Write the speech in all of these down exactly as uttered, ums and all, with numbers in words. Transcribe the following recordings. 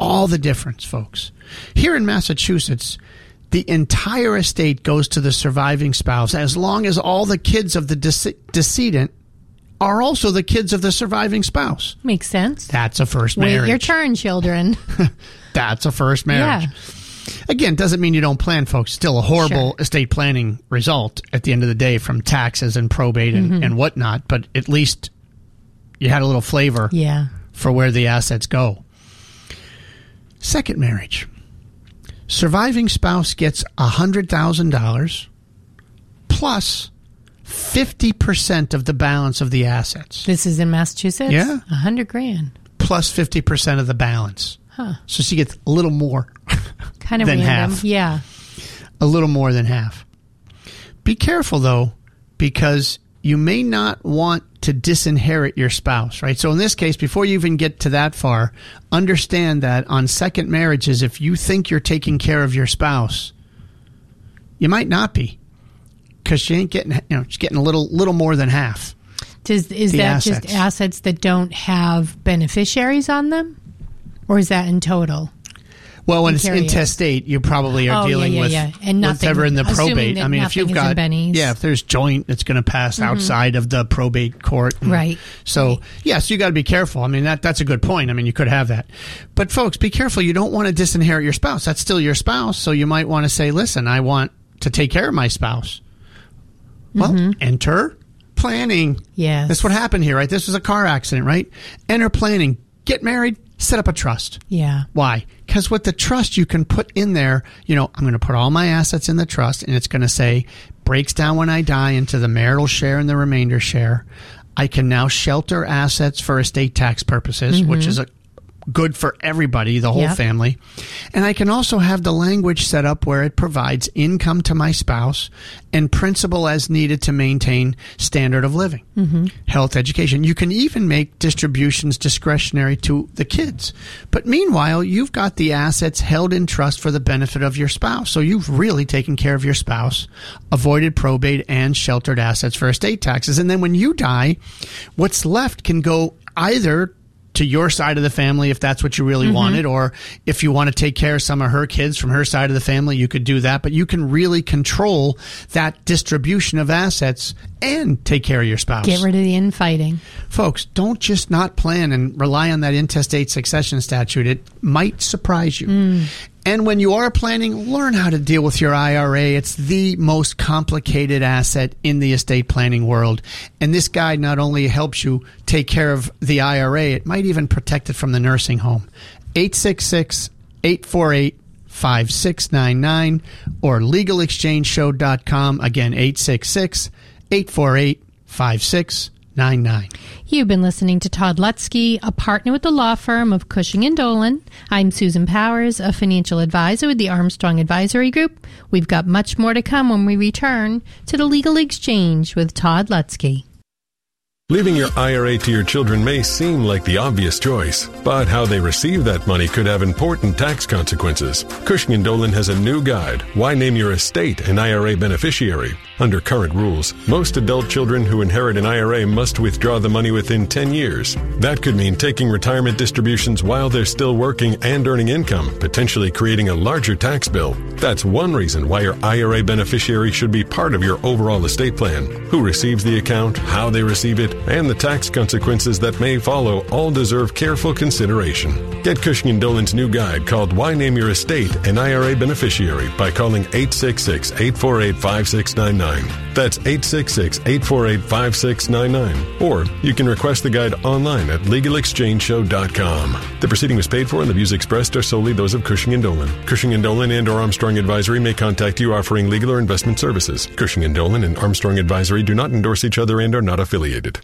all the difference, folks. Here in Massachusetts, the entire estate goes to the surviving spouse as long as all the kids of the dece- decedent are also the kids of the surviving spouse. Makes sense. That's a first marriage. Wait your turn, children. That's a first marriage. Yeah. Again, doesn't mean you don't plan, folks. Still a horrible Sure. estate planning result at the end of the day from taxes and probate and, Mm-hmm. and whatnot, but at least you had a little flavor Yeah. for where the assets go. Second marriage. Surviving spouse gets one hundred thousand dollars plus fifty percent of the balance of the assets. This is in Massachusetts? Yeah. A hundred grand. Plus fifty percent of the balance. Huh. So she gets a little more Kind of than random. half. Yeah. A little more than half. Be careful, though, because you may not want to disinherit your spouse, right? So in this case, before you even get to that far, understand that on second marriages, if you think you're taking care of your spouse, you might not be, because she ain't getting, you know, she's getting a little, little more than half. Does is The that assets. just assets that don't have beneficiaries on them, or is that in total? Well, when I'm it's curious. intestate, you probably are Oh, yeah, dealing yeah, with yeah. And nothing- whatever in the assuming probate. that I mean, if nothing you've is in got, bennies. yeah, if there's joint that's going to pass outside of the probate court, and Right. So, Right. yes, you got to be careful. I mean, that that's a good point. I mean, you could have that, but folks, be careful. You don't want to disinherit your spouse. That's still your spouse. So you might want to say, listen, I want to take care of my spouse. Well, enter planning. Yes. That's what happened here, right? This was a car accident, right? Enter planning. Get married. Set up a trust. Yeah. Why? Because with the trust, you can put in there, you know, I'm going to put all my assets in the trust, and it's going to say, breaks down when I die into the marital share and the remainder share. I can now shelter assets for estate tax purposes, mm-hmm. which is a good for everybody, the whole Yep. family. And I can also have the language set up where it provides income to my spouse and principal as needed to maintain standard of living, mm-hmm. health, education. You can even make distributions discretionary to the kids. But meanwhile, you've got the assets held in trust for the benefit of your spouse. So you've really taken care of your spouse, avoided probate, and sheltered assets for estate taxes. And then when you die, what's left can go either to your side of the family if that's what you really Mm-hmm. wanted, or if you want to take care of some of her kids from her side of the family, you could do that. But you can really control that distribution of assets and take care of your spouse. Get rid of the infighting. Folks, don't just not plan and rely on that intestate succession statute. It might surprise you. Mm. And when you are planning, learn how to deal with your I R A. It's the most complicated asset in the estate planning world. And this guide not only helps you take care of the I R A, it might even protect it from the nursing home. eight six six, eight four eight, five six nine nine or legal exchange show dot com. Again, eight six six, eight four eight, five six nine nine. You've been listening to Todd Lutzke, a partner with the law firm of Cushing and Dolan. I'm Susan Powers, a financial advisor with the Armstrong Advisory Group. We've got much more to come when we return to the Legal Exchange with Todd Lutzke. Leaving your I R A to your children may seem like the obvious choice, but how they receive that money could have important tax consequences. Cushing and Dolan has a new guide, Why Name Your Estate an I R A Beneficiary. Under current rules, most adult children who inherit an I R A must withdraw the money within ten years. That could mean taking retirement distributions while they're still working and earning income, potentially creating a larger tax bill. That's one reason why your I R A beneficiary should be part of your overall estate plan. Who receives the account, how they receive it, and the tax consequences that may follow all deserve careful consideration. Get Cushing and Dolan's new guide called Why Name Your Estate an I R A Beneficiary by calling eight six six, eight four eight, five six nine nine. That's eight six six, eight four eight, five six nine nine. Or you can request the guide online at legal exchange show dot com. The proceeding was paid for and the views expressed are solely those of Cushing and Dolan. Cushing and Dolan and or Armstrong Advisory may contact you offering legal or investment services. Cushing and Dolan and Armstrong Advisory do not endorse each other and are not affiliated.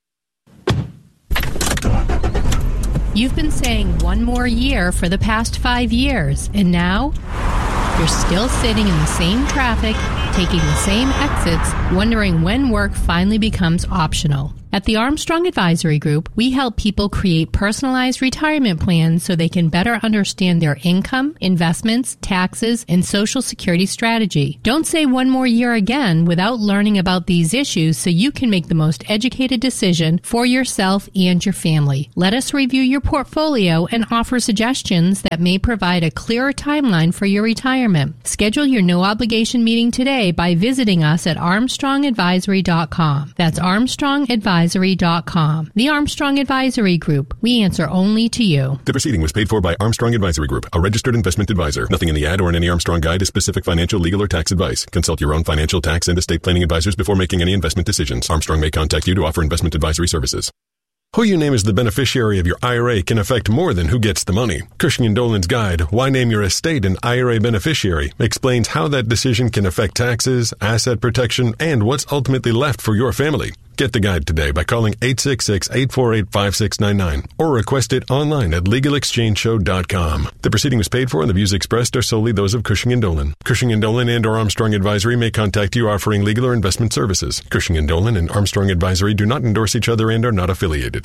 You've been saying one more year for the past five years, and now you're still sitting in the same traffic, taking the same exits, wondering when work finally becomes optional. At the Armstrong Advisory Group, we help people create personalized retirement plans so they can better understand their income, investments, taxes, and Social Security strategy. Don't say one more year again without learning about these issues so you can make the most educated decision for yourself and your family. Let us review your portfolio and offer suggestions that may provide a clearer timeline for your retirement. Schedule your no-obligation meeting today by visiting us at armstrong advisory dot com. That's Armstrong Advisory dot com. The Armstrong Advisory Group. We answer only to you. The proceeding was paid for by Armstrong Advisory Group, a registered investment advisor. Nothing in the ad or in any Armstrong guide is specific financial, legal, or tax advice. Consult your own financial, tax, and estate planning advisors before making any investment decisions. Armstrong may contact you to offer investment advisory services. Who you name as the beneficiary of your I R A can affect more than who gets the money. Cushing and Dolan's guide, Why Name Your Estate an I R A Beneficiary, explains how that decision can affect taxes, asset protection, and what's ultimately left for your family. Get the guide today by calling eight six six, eight four eight, five six nine nine or request it online at legal exchange show dot com. The proceeding was paid for and the views expressed are solely those of Cushing and Dolan. Cushing and Dolan and or Armstrong Advisory may contact you offering legal or investment services. Cushing and Dolan and Armstrong Advisory do not endorse each other and are not affiliated.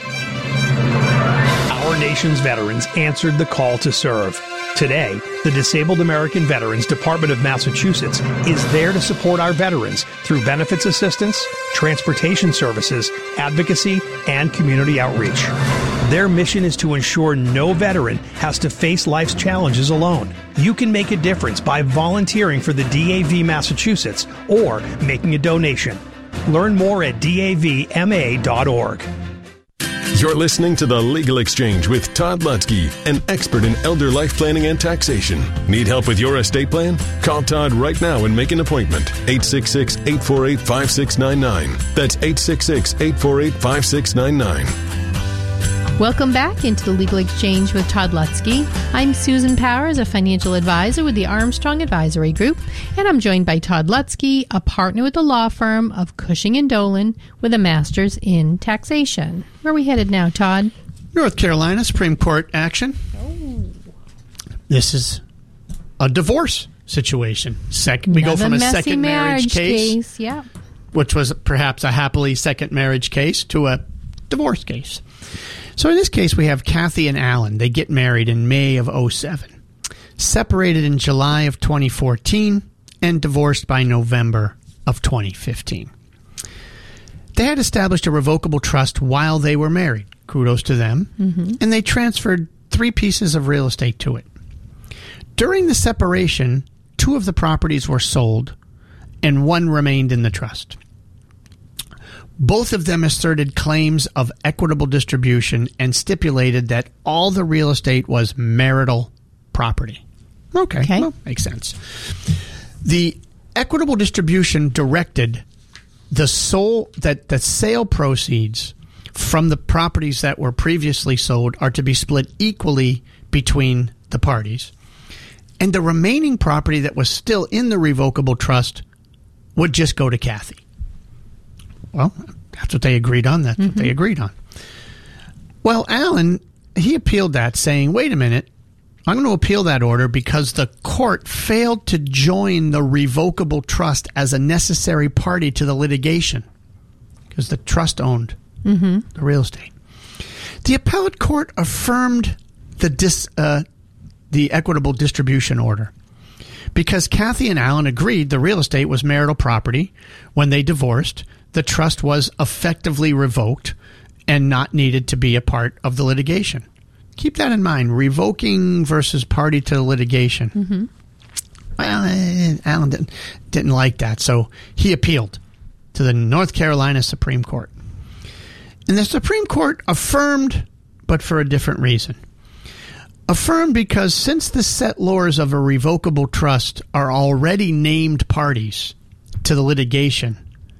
Our nation's veterans answered the call to serve. Today, the Disabled American Veterans Department of Massachusetts is there to support our veterans through benefits assistance, transportation services, advocacy, and community outreach. Their mission is to ensure no veteran has to face life's challenges alone. You can make a difference by volunteering for the D A V Massachusetts or making a donation. Learn more at D A V M A dot org. You're listening to The Legal Exchange with Todd Lutzke, an expert in elder life planning and taxation. Need help with your estate plan? Call Todd right now and make an appointment. eight six six, eight four eight, five six nine nine. That's eight six six, eight four eight, five six nine nine. Welcome back into the Legal Exchange with Todd Lutzke. I'm Susan Powers, a financial advisor with the Armstrong Advisory Group, and I'm joined by Todd Lutzke, a partner with the law firm of Cushing and Dolan with a master's in taxation. Where are we headed now, Todd? North Carolina Supreme Court action. Oh. This is a divorce situation. Second, we Another go from a messy second marriage, marriage case, case yeah. which was perhaps a happily second marriage case, to a divorce case. So in this case, we have Kathy and Alan. They get married in May of oh seven, separated in July of twenty fourteen, and divorced by November of twenty fifteen. They had established a revocable trust while they were married. Kudos to them. Mm-hmm. And they transferred three pieces of real estate to it. During the separation, two of the properties were sold, and one remained in the trust. Both of them asserted claims of equitable distribution and stipulated that all the real estate was marital property. Okay, okay. Well, makes sense. The equitable distribution directed the sole that the sale proceeds from the properties that were previously sold are to be split equally between the parties, and the remaining property that was still in the revocable trust would just go to Kathy. Well, that's what they agreed on. That's mm-hmm. what they agreed on. Well, Alan, he appealed that, saying, wait a minute, I'm going to appeal that order because the court failed to join the revocable trust as a necessary party to the litigation because the trust owned mm-hmm. the real estate. The appellate court affirmed the dis, uh, the equitable distribution order because Kathy and Alan agreed the real estate was marital property when they divorced. The trust was effectively revoked and not needed to be a part of the litigation. Keep that in mind. Revoking versus party to the litigation. Mm-hmm. Well, Alan didn't, didn't like that, so he appealed to the North Carolina Supreme Court. And the Supreme Court affirmed, but for a different reason. Affirmed because since the settlors of a revocable trust are already named parties to the litigation,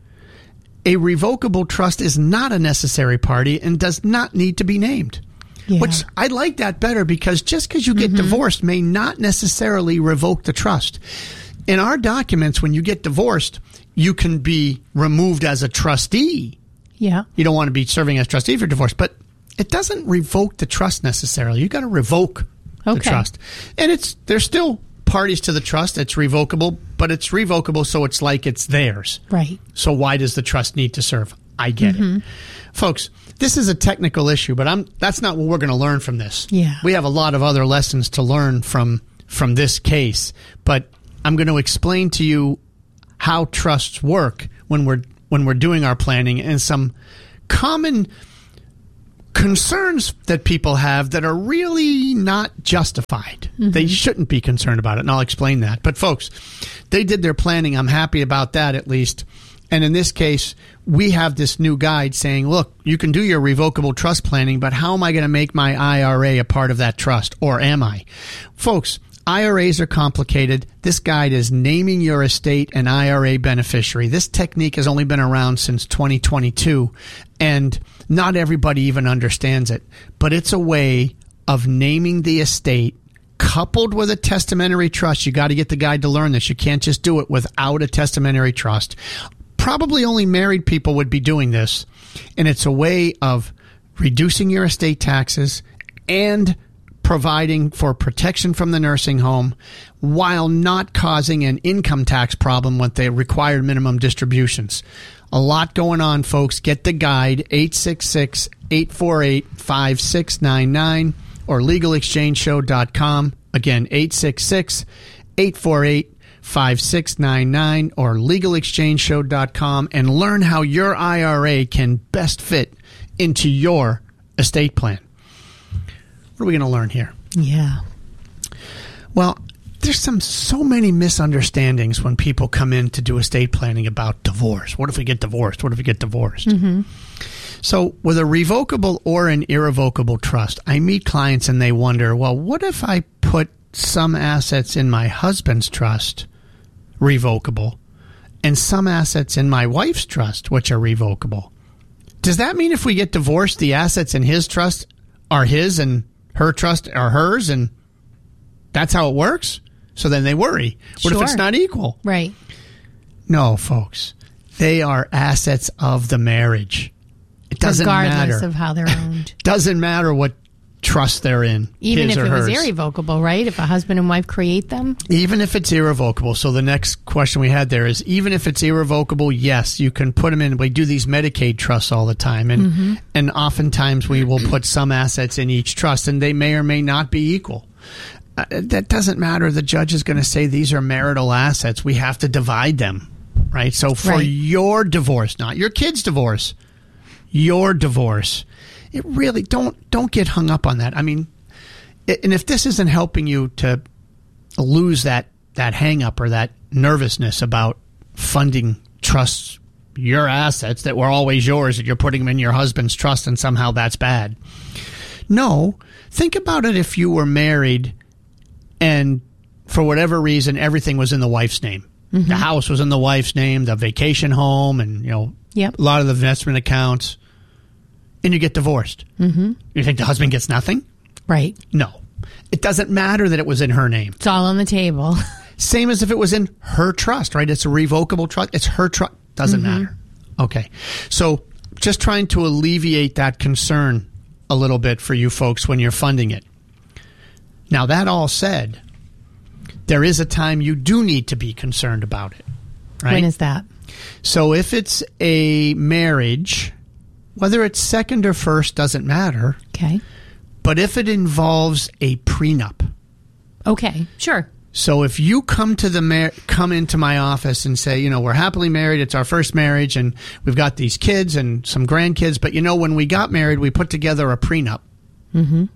a revocable trust is not a necessary party and does not need to be named. Yeah. Which I like that better because just because you get mm-hmm. divorced may not necessarily revoke the trust. In our documents, when you get divorced, you can be removed as a trustee. Yeah. You don't want to be serving as trustee for divorce, but it doesn't revoke the trust necessarily. You got to revoke okay. the trust. And it's there's still parties to the trust. It's revocable, but it's revocable so it's like it's theirs. Right. So why does the trust need to serve? I get mm-hmm. it. Folks, this is a technical issue, but I'm that's not what we're going to learn from this. Yeah. We have a lot of other lessons to learn from from this case, but I'm going to explain to you how trusts work when we're when we're doing our planning and some common concerns that people have that are really not justified. Mm-hmm. They shouldn't be concerned about it, and I'll explain that. But folks, they did their planning. I'm happy about that at least. And in this case, we have this new guide saying, look, you can do your revocable trust planning, but how am I going to make my I R A a part of that trust? Or am I? Folks, I R As are complicated. This guide is naming your estate an I R A beneficiary. This technique has only been around since twenty twenty-two, and not everybody even understands it. But it's a way of naming the estate coupled with a testamentary trust. You got to get the guide to learn this. You can't just do it without a testamentary trust. Probably only married people would be doing this, and it's a way of reducing your estate taxes and providing for protection from the nursing home while not causing an income tax problem with the required minimum distributions. A lot going on, folks. Get the guide, eight six six, eight four eight, five six nine nine or legal exchange show dot com. Again, eight six six, eight four eight, five six nine nine or legal exchange show dot com and learn how your I R A can best fit into your estate plan. What are we going to learn here? Yeah. Well, there's some so many misunderstandings when people come in to do estate planning about divorce. What if we get divorced? What if we get divorced? Mm-hmm. So with a revocable or an irrevocable trust, I meet clients and they wonder, well, what if I put some assets in my husband's trust, revocable, and some assets in my wife's trust, which are revocable? Does that mean if we get divorced, the assets in his trust are his and her trust are hers, and that's how it works? So then they worry. What Sure. if it's not equal? Right. No, folks. They are assets of the marriage. It doesn't Regardless matter. of how they're owned. Doesn't matter what trust they're in. Even his if or it was hers. irrevocable, right? If a husband and wife create them? Even if it's irrevocable. So the next question we had there is, even if it's irrevocable, yes, you can put them in. We do these Medicaid trusts all the time, and mm-hmm. and oftentimes we will put some assets in each trust, and they may or may not be equal. Uh, that doesn't matter. The judge is going to say these are marital assets. We have to divide them, right? So for right. your divorce, not your kid's divorce, your divorce, it really don't don't get hung up on that. I mean, and if this isn't helping you to lose that that hang up or that nervousness about funding trusts, your assets that were always yours, that you're putting them in your husband's trust and somehow that's bad. No, think about it if you were married and for whatever reason everything was in the wife's name. Mm-hmm. The house was in the wife's name, the vacation home, and you know yep. a lot of the investment accounts. And you get divorced. Mm-hmm. You think the husband gets nothing? Right. No. It doesn't matter that it was in her name. It's all on the table. Same as if it was in her trust, right? It's a revocable trust. It's her trust. Doesn't mm-hmm. matter. Okay. So just trying to alleviate that concern a little bit for you folks when you're funding it. Now, that all said, there is a time you do need to be concerned about it, right? When is that? So if it's a marriage, whether it's second or first doesn't matter. Okay. But if it involves a prenup. Okay, sure. So if you come to the mar- come into my office and say, you know, we're happily married, it's our first marriage, and we've got these kids and some grandkids, but you know, when we got married, we put together a prenup. Mm-hmm.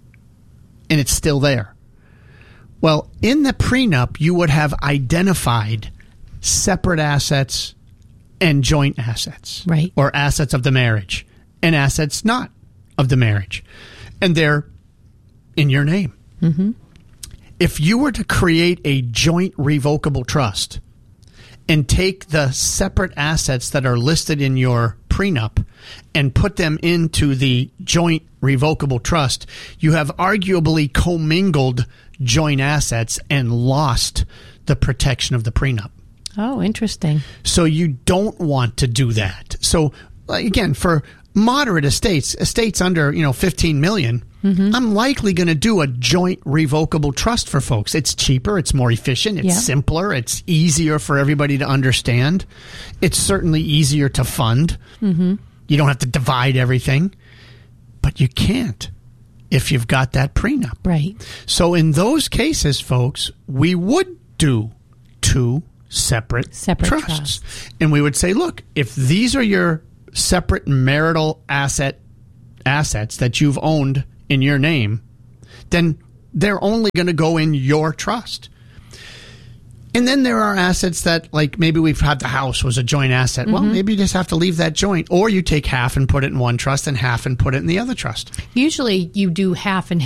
And it's still there. Well, in the prenup, you would have identified separate assets and joint assets. Right. Or assets of the marriage and assets not of the marriage. And they're in your name. Mm-hmm. If you were to create a joint revocable trust and take the separate assets that are listed in your prenup and put them into the joint revocable trust, you have arguably commingled joint assets and lost the protection of the prenup. Oh, interesting. So you don't want to do that. So again, for moderate estates, estates under, you know, fifteen million, mm-hmm. I'm likely going to do a joint revocable trust for folks. It's cheaper, it's more efficient, it's yeah. simpler, it's easier for everybody to understand. It's certainly easier to fund. Mm-hmm. You don't have to divide everything, but you can't if you've got that prenup. Right. So in those cases, folks, we would do two separate, separate trusts. trusts. And we would say, look, if these are your separate marital asset assets that you've owned in your name, then they're only going to go in your trust. And then there are assets that, like maybe we've had the house was a joint asset. Mm-hmm. Well, maybe you just have to leave that joint, or you take half and put it in one trust and half and put it in the other trust. Usually you do half and